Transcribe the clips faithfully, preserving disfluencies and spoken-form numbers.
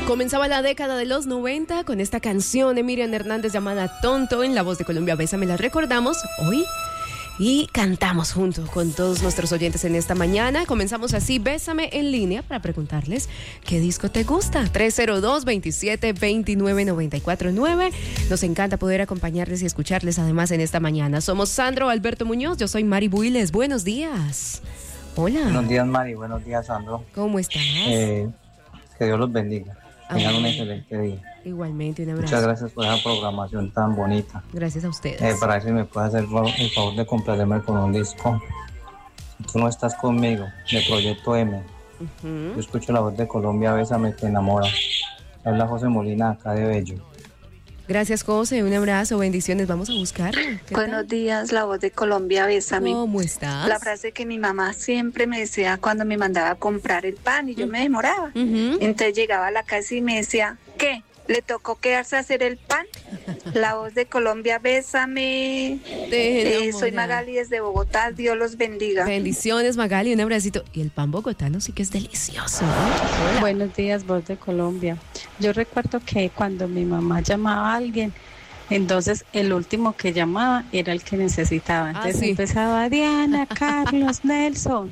Comenzaba la década de los noventa con esta canción de Miriam Hernández llamada Tonto en la voz de Colombia Bésame. La recordamos hoy y cantamos junto con todos nuestros oyentes en esta mañana. Comenzamos así, Bésame en línea para preguntarles qué disco te gusta. tres cero dos, veintisiete, veintinueve, noventa y cuatro nueve. Nos encanta poder acompañarles y escucharles además en esta mañana. Somos Sandro Alberto Muñoz, yo soy Mari Builes. Buenos días. Hola. Buenos días, Mari. Buenos días, Sandro. ¿Cómo estás? Eh, que Dios los bendiga. Tengan Amén. un excelente día. Igualmente, un abrazo. Muchas gracias por esa programación tan bonita. Gracias a ustedes. Eh, para eso me puedes hacer el favor de complacerme con un disco. Si tú no estás conmigo, de Proyecto M. Uh-huh. Yo escucho la voz de Colombia, Bésame, te enamora. Habla José Molina, acá de Bello. Gracias, José. Un abrazo, bendiciones. Vamos a buscarlo. Buenos tal? días, la voz de Colombia, Bésame. ¿Cómo estás? La frase que mi mamá siempre me decía cuando me mandaba a comprar el pan y yo me demoraba. Uh-huh. Entonces llegaba a la casa y me decía, ¿qué? ¿Le tocó quedarse a hacer el pan? La voz de Colombia, Bésame. Eh, soy Magali desde Bogotá, Dios los bendiga. Bendiciones, Magali, un abracito. Y el pan bogotano sí que es delicioso, ¿no? Buenos días, voz de Colombia. Yo recuerdo que cuando mi mamá llamaba a alguien, entonces el último que llamaba era el que necesitaba. Entonces Ah, sí. empezaba Diana, Carlos, Nelson.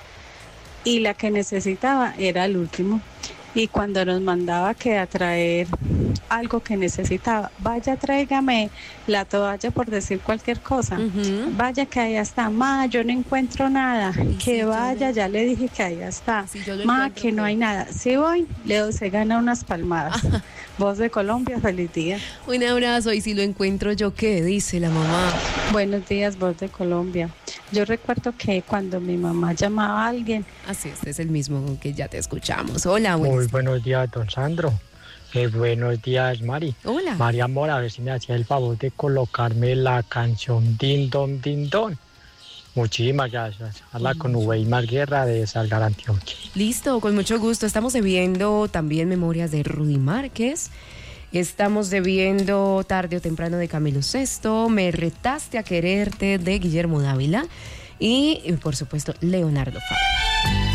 Y la que necesitaba era el último. Y cuando nos mandaba que a traer algo que necesitaba, vaya, tráigame la toalla por decir cualquier cosa. Uh-huh. Vaya que allá está, ma, yo no encuentro nada. Sí, Que yo vaya, lo- ya le dije que allá está. Sí, yo lo Ma, encuentro, que no pero- hay nada. Si voy, Leo se gana unas palmadas. Voz de Colombia, feliz día. Un abrazo. Y si lo encuentro yo, ¿qué dice la mamá? Buenos días, voz de Colombia. Yo recuerdo que cuando mi mamá llamaba a alguien, Así, este es el mismo con que ya te escuchamos. Hola, Muy buenas. buenos días, don Sandro. Eh, buenos días, Mari. Hola. María Mora, a ver si me hacía el favor de colocarme la canción Din Don Din Don. Muchísimas gracias. Habla con Uweimar Guerra de Salgar, Antioquia. Listo, con mucho gusto. Estamos debiendo también memorias de Rudy Márquez. Estamos debiendo Tarde o Temprano de Camilo Sesto. Me retaste a quererte de Guillermo Dávila. Y, por supuesto, Leonardo Fabio.